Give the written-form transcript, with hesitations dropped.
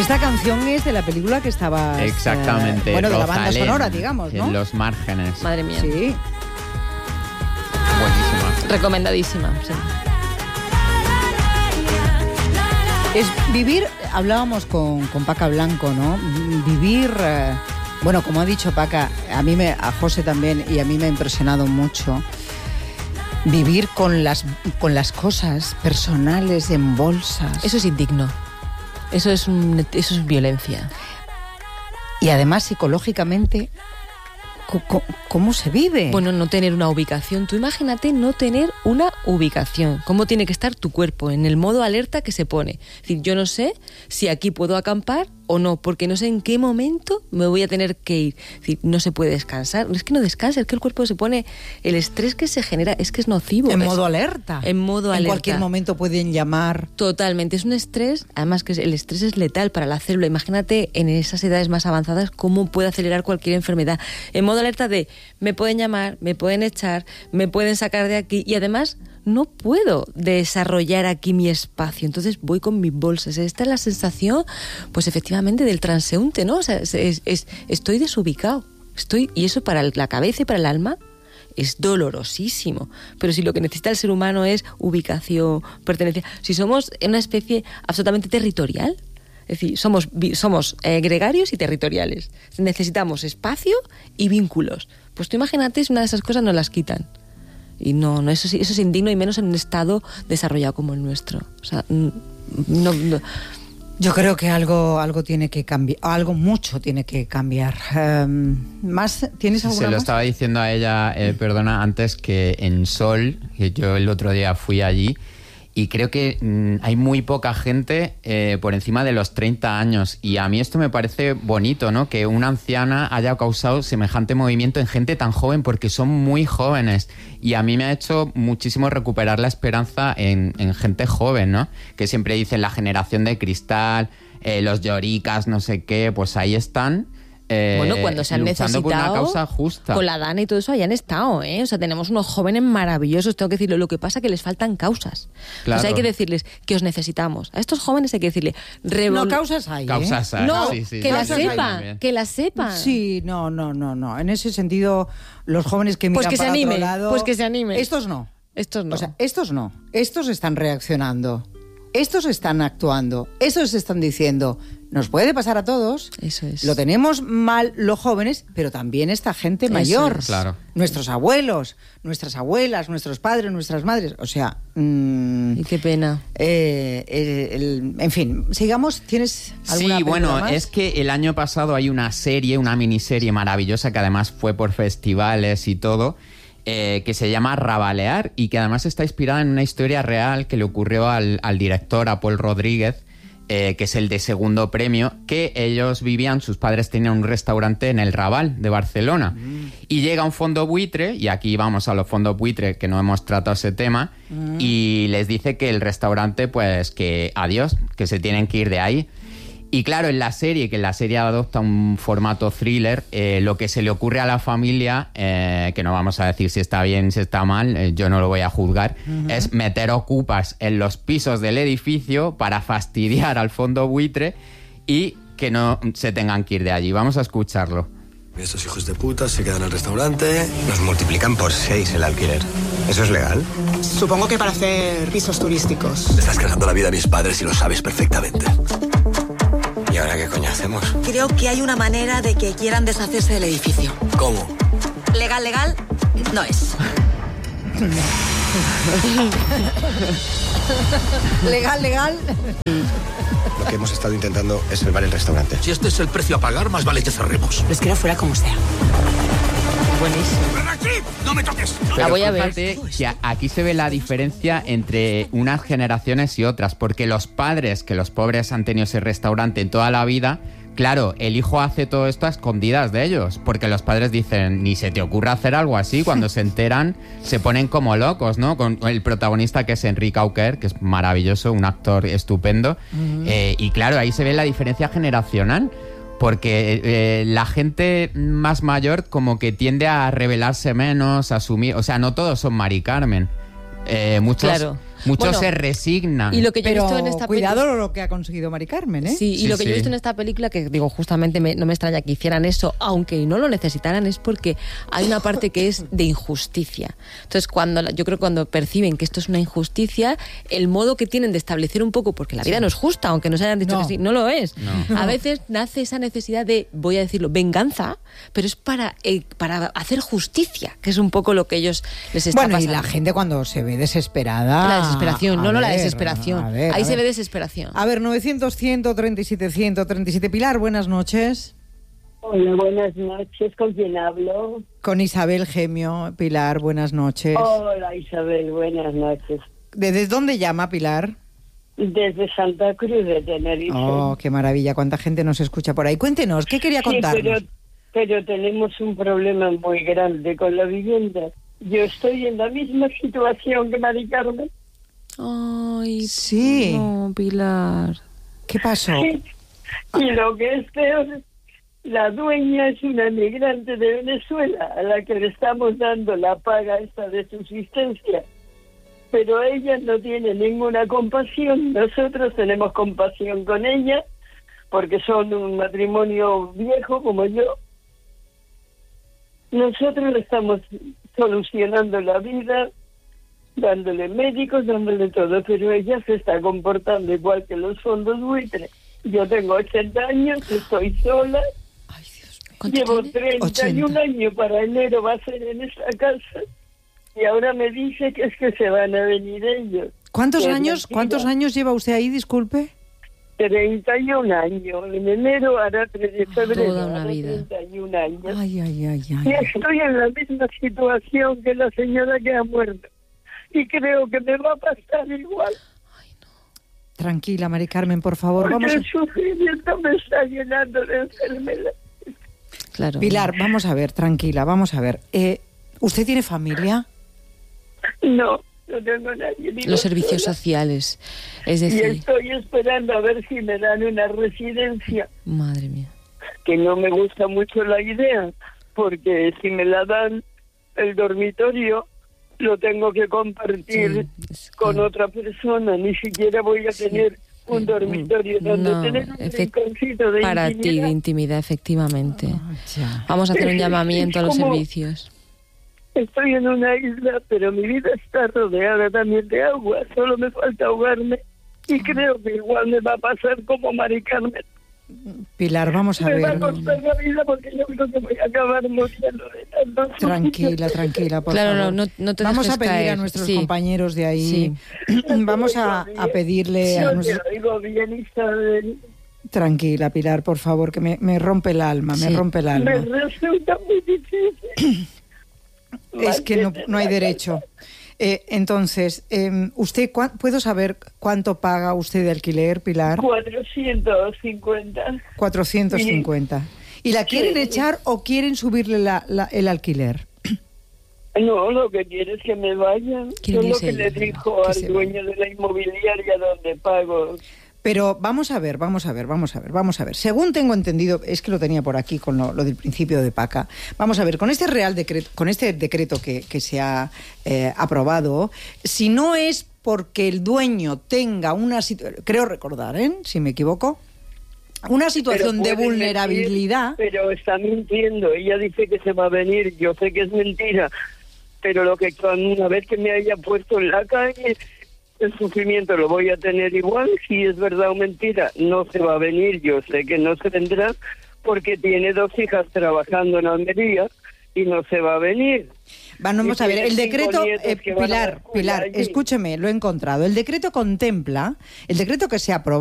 Esta canción es de la película que estaba... Exactamente. Bueno, de la banda Rosalén, sonora, digamos, ¿no? En Los Márgenes. Madre mía. Sí. Buenísima. Recomendadísima, sí. Es vivir, hablábamos con Paca Blanco, ¿no? Vivir, bueno, como ha dicho Paca, a José también, y a mí me ha impresionado mucho, vivir con las cosas personales en bolsas. Eso es indigno. Eso es violencia. Y además, psicológicamente, ¿cómo se vive? Bueno, no tener una ubicación. Tú imagínate no tener una ubicación. ¿Cómo tiene que estar tu cuerpo? En el modo alerta que se pone. Es decir, yo no sé si aquí puedo acampar o no, porque no sé en qué momento me voy a tener que ir. Es decir, no se puede descansar. Es que no descansa, es que el cuerpo se pone... El estrés que se genera es que es nocivo. En modo alerta. En modo alerta. En cualquier momento pueden llamar. Totalmente. Es un estrés, además que el estrés es letal para la célula. Imagínate en esas edades más avanzadas cómo puede acelerar cualquier enfermedad. En modo alerta de me pueden llamar, me pueden echar, me pueden sacar de aquí y además no puedo desarrollar aquí mi espacio. Entonces voy con mis bolsas. Esta es la sensación, pues efectivamente, del transeúnte, ¿no? O sea, estoy desubicado. Y eso para la cabeza y para el alma es dolorosísimo. Pero si lo que necesita el ser humano es ubicación, pertenencia, si somos una especie absolutamente territorial, es decir, somos gregarios y territoriales. Necesitamos espacio y vínculos. Pues tú imagínate si una de esas cosas nos las quitan. Y no, eso es indigno, y menos en un estado desarrollado como el nuestro. O sea, no. Yo creo que algo tiene que cambiar, mucho tiene que cambiar. ¿Más? ¿Tienes alguna Se lo más? estaba diciendo a ella, perdona, antes, que en Sol, que yo el otro día fui allí, y creo que hay muy poca gente por encima de los 30 años. Y a mí esto me parece bonito, ¿no? Que una anciana haya causado semejante movimiento en gente tan joven, porque son muy jóvenes. Y a mí me ha hecho muchísimo recuperar la esperanza en gente joven, ¿no? Que siempre dicen la generación de cristal, los lloricas, no sé qué, pues ahí están. Bueno, cuando se han luchando necesitado, por una causa justa. con la Dana y todo eso, hayan estado, ¿eh? O sea, tenemos unos jóvenes maravillosos, tengo que decirlo. Lo que pasa es que les faltan causas. Claro. O sea, hay que decirles que os necesitamos. A estos jóvenes hay que decirle... No, causas hay, Causas hay, No, sí, que la Causas hay sepan, que la sepan. Sí, no. En ese sentido, los jóvenes que miran Pues que se para anime, otro lado... pues que se anime. Estos no. Estos no. O sea, estos no. Estos están reaccionando. Estos están actuando. Estos están diciendo... Nos puede pasar a todos. Eso es. Lo tenemos mal los jóvenes, pero también esta gente mayor. es. Claro. Nuestros abuelos, nuestras abuelas, nuestros padres, nuestras madres. O sea... Y qué pena. en fin, sigamos. ¿Tienes alguna Sí, bueno, película más? es que el año pasado hay una miniserie maravillosa que además fue por festivales y todo, que se llama Rabalear, y que además está inspirada en una historia real que le ocurrió al director, a Paul Rodríguez, que es el de Segundo Premio, que ellos vivían, sus padres tenían un restaurante en el Raval de Barcelona. Y llega un fondo buitre, y aquí vamos a los fondos buitre, que no hemos tratado ese tema, y les dice que el restaurante, pues que adiós, que se tienen que ir de ahí. Y claro, en la serie, que la serie adopta un formato thriller, lo que se le ocurre a la familia, que no vamos a decir si está bien, si está mal, yo no lo voy a juzgar, es meter ocupas en los pisos del edificio para fastidiar al fondo buitre y que no se tengan que ir de allí. Vamos a escucharlo. Estos hijos de puta se quedan en el restaurante. Nos multiplican por 6 el alquiler. ¿Eso es legal? Supongo que para hacer pisos turísticos. Le estás cargando la vida a mis padres y lo sabes perfectamente. ¿Y ahora qué coño hacemos? Creo que hay una manera de que quieran deshacerse del edificio. ¿Cómo? Legal, no es. Legal. Lo que hemos estado intentando es salvar el restaurante. Si este es el precio a pagar, más vale que cerremos. Los quiero fuera como sea. Buenísimo. ¡Ven aquí! ¡No me toques! Pero voy a ver. fíjate que aquí se ve la diferencia entre unas generaciones y otras, porque los padres, que los pobres han tenido ese restaurante en toda la vida, claro, el hijo hace todo esto a escondidas de ellos, porque los padres dicen, ni se te ocurra hacer algo así. Cuando se enteran, se ponen como locos, ¿no? Con el protagonista, que es Enrique Auquer, que es maravilloso, un actor estupendo. Y claro, ahí se ve la diferencia generacional, porque la gente más mayor como que tiende a rebelarse menos, a asumir... O sea, no todos son Mari Carmen. Muchos Claro. Muchos Bueno, se resignan. Y lo que yo he Pero visto en esta cuidado lo que ha conseguido Mari Carmen, ¿eh? Sí, y Sí, lo que yo he sí. visto en esta película, que digo, justamente no me extraña que hicieran eso, aunque no lo necesitaran, es porque hay una parte que es de injusticia. Entonces, yo creo que cuando perciben que esto es una injusticia, el modo que tienen de establecer un poco, porque la vida no es justa, aunque nos hayan dicho No. que sí, no lo es. No. A veces nace esa necesidad de, voy a decirlo, venganza, pero es para hacer justicia, que es un poco lo que ellos les está Bueno, y pasando. la gente cuando se ve desesperada... La desesperación, a la ver, desesperación. a ver, Ahí a se ver. ve desesperación. A ver, 900-137, 137. Pilar, buenas noches. Hola, buenas noches. ¿Con quién hablo? Con Isabel Gemio. Pilar, buenas noches. Hola, Isabel. Buenas noches. ¿Desde dónde llama, Pilar? Desde Santa Cruz de Tenerife. Oh, qué maravilla, cuánta gente nos escucha por ahí. Cuéntenos, ¿qué quería Sí, contarnos? pero tenemos un problema muy grande con la vivienda. Yo estoy en la misma situación que Mari Carmen. Ay, Sí. no, Pilar. ¿Qué pasó? Sí. Y lo que es peor, la dueña es una migrante de Venezuela a la que le estamos dando la paga esta de subsistencia. Pero ella no tiene ninguna compasión. Nosotros tenemos compasión con ella porque son un matrimonio viejo como yo. Nosotros le estamos solucionando la vida, dándole médicos, dándole todo, pero ella se está comportando igual que los fondos buitre. Yo tengo 80 años, estoy sola, Ay, Dios mío. ¿Cuánto llevo tiene? 31 80. años, para enero va a ser en esa casa, y ahora me dice que es que se van a venir ellos. ¿Cuántos Qué años, mentira. cuántos años lleva usted ahí, disculpe? 31 años, en enero hará 3 de febrero, Toda una hará vida. 31 años. Ay, ay, ay, Y ay. estoy en la misma situación que la señora que ha muerto. Y creo que me va a pasar igual. Tranquila, Mari Carmen, por favor, Porque vamos a... el sufrimiento me está llenando de enfermedad. Claro. Pilar, vamos a ver, tranquila, vamos a ver. ¿Usted tiene familia? No tengo nadie. Vivo Los servicios sola. sociales. Es Y decir, estoy esperando a ver si me dan una residencia. madre mía. Que no me gusta mucho la idea. Porque si me la dan, el dormitorio lo tengo que compartir Sí, es con claro. otra persona. Ni siquiera voy a tener un dormitorio donde No, tener un rinconcito de para ti, intimidad. de intimidad, efectivamente. Ya. Vamos a hacer un Es llamamiento a los como- servicios. Estoy en una isla, pero mi vida está rodeada también de agua. Solo me falta ahogarme. Y creo que igual me va a pasar como Mari Carmen. Pilar, vamos a Me va a ver. costar la vida porque yo creo que voy a acabar muriendo de tanto Tranquila, tranquila, por Claro, favor. no te Vamos a dejes pedir a caer, nuestros sí. compañeros de ahí. Vamos a pedirle a Yo te nuestros... oigo bien, Isabel. Tranquila, Pilar, por favor, que me rompe el alma, me Sí. rompe el Me alma. resulta muy difícil. Es que no hay derecho. Entonces, ¿usted puedo saber cuánto paga usted de alquiler, Pilar? 450. 450. ¿Y la quieren Sí. echar o quieren subirle el alquiler? No, lo que quiere es que me vayan. Quieren Yo lo irse que le ellos, dijo que al se dueño de la inmobiliaria donde pago. Pero vamos a ver. Según tengo entendido, es que lo tenía por aquí con lo del principio de Paca. Vamos a ver, con este decreto que se ha aprobado, si no es porque el dueño tenga una situación, creo recordar, si me equivoco, una situación de Pero puede vulnerabilidad. mentir, pero está mintiendo. Ella dice que se va a venir. Yo sé que es mentira. Pero lo que una vez que me haya puesto en la calle, el sufrimiento lo voy a tener igual. Si es verdad o mentira, no se va a venir. Yo sé que no se vendrá porque tiene 2 hijas trabajando en Almería y no se va a venir. Vamos a ver, el Tiene 5 decreto, nietos que van a la escuela Pilar, allí. escúcheme, lo he encontrado. El decreto que se aprobó